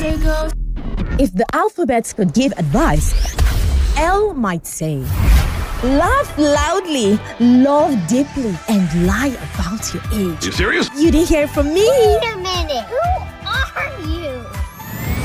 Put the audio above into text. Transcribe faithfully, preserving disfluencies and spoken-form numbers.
gotta go. If the alphabets could give advice, L might say, laugh loudly, love deeply, and lie about your age. You serious? You didn't hear from me. Wait a minute. Who are you?